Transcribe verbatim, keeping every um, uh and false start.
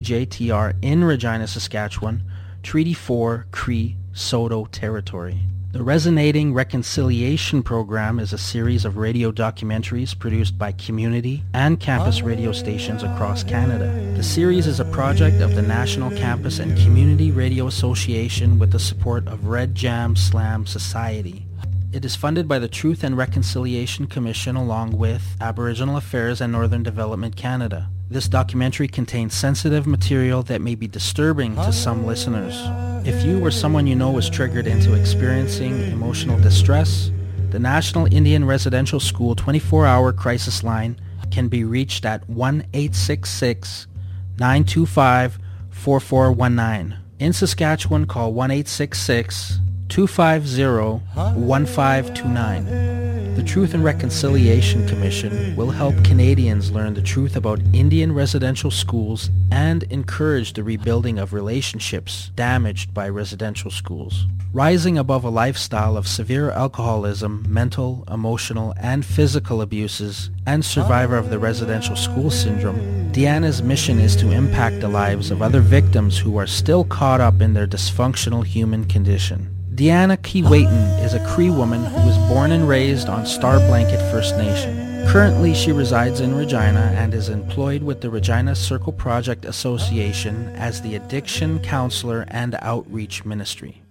J T R in Regina, Saskatchewan, Treaty four Cree Soto territory. The Resonating Reconciliation Program is a series of radio documentaries produced by community and campus radio stations across Canada. The series is a project of the National Campus and Community Radio Association with the support of Red Jam Slam Society. It is funded by the Truth and Reconciliation Commission along with Aboriginal Affairs and Northern Development Canada. This documentary contains sensitive material that may be disturbing to some listeners. If you or someone you know is triggered into experiencing emotional distress, the National Indian Residential School twenty-four hour crisis line can be reached at one eight six six, nine two five, four four one nine. In Saskatchewan, call one eight six six, two five zero, one five two nine. The Truth and Reconciliation Commission will help Canadians learn the truth about Indian residential schools and encourage the rebuilding of relationships damaged by residential schools. Rising above a lifestyle of severe alcoholism, mental, emotional, and physical abuses, and survivor of the residential school syndrome, Deanna's mission is to impact the lives of other victims who are still caught up in their dysfunctional human condition. Deanna Keewatin is a Cree woman who was born and raised on Star Blanket First Nation. Currently, she resides in Regina and is employed with the Regina Circle Project Association as the Addiction Counselor and Outreach Ministry.